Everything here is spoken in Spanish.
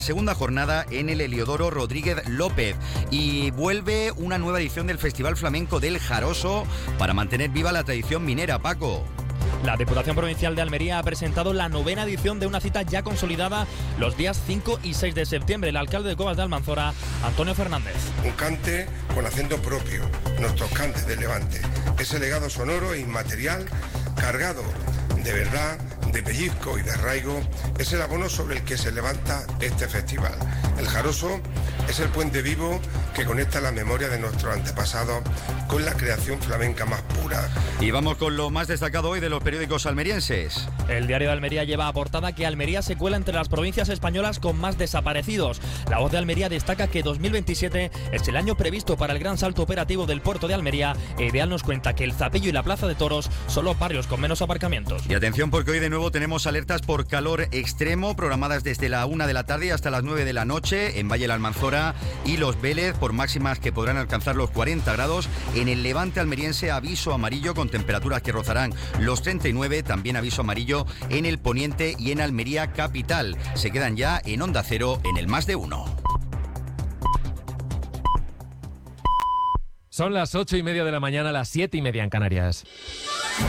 Segunda jornada en el Heliodoro Rodríguez López y vuelve una nueva edición del Festival Flamenco del Jaroso para mantener viva la tradición minera, Paco. La Diputación Provincial de Almería ha presentado la 9ª edición de una cita ya consolidada los días 5 y 6 de septiembre. El alcalde de Covas de Almanzora, Antonio Fernández. Un cante con acento propio, nuestros cantes del Levante. Ese legado sonoro e inmaterial, cargado de verdad, de pellizco y de arraigo, es el abono sobre el que se levanta este festival. El Jaroso es el puente vivo que conecta la memoria de nuestros antepasados con la creación flamenca más pura. Y vamos con lo más destacado hoy de los periódicos almerienses. El Diario de Almería lleva a portada que Almería se cuela entre las provincias españolas con más desaparecidos. La Voz de Almería destaca que 2027 es el año previsto para el gran salto operativo del puerto de Almería. Ideal nos cuenta que el Zapillo y la Plaza de Toros son los barrios con menos aparcamientos. Y atención, porque hoy de nuevo tenemos alertas por calor extremo programadas desde la 1 de la tarde hasta las 9 de la noche en Valle de la Almanzora y Los Vélez, por máximas que podrán alcanzar los 40 grados. En el Levante almeriense, aviso amarillo con temperaturas que rozarán los 39, también aviso amarillo en el Poniente y en Almería capital. Se quedan ya en Onda Cero en el Más de Uno. Son las 8:30 de la mañana, las 7:30 en Canarias.